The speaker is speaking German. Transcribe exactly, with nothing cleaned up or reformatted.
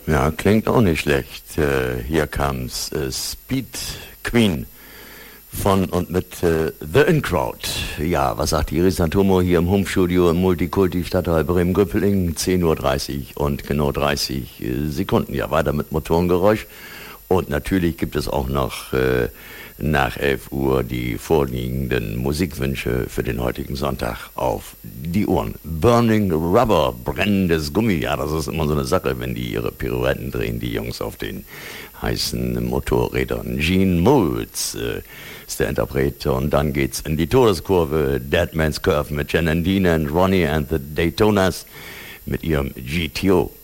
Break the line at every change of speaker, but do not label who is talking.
Ja, klingt auch nicht schlecht. Äh, hier kam's. Äh, Speed Queen von und mit äh, The In-Crowd. Ja, was sagt Iris Santomo hier im Home-Studio im Multikulti-Stadtteil Bremen-Göppeling? zehn Uhr dreißig und genau dreißig äh, Sekunden. Ja, weiter mit Motorengeräusch. Und natürlich gibt es auch noch äh, nach elf Uhr die vorliegenden Musikwünsche für den heutigen Sonntag auf die Ohren. Burning Rubber, brennendes Gummi. Ja, das ist immer so eine Sache, wenn die ihre Pirouetten drehen, die Jungs auf den heißen Motorrädern. Gene Moulds äh, ist der Interpret. Und dann geht's in die Todeskurve. Dead Man's Curve mit Jen and Dean and Ronnie and the Daytonas mit ihrem G T O.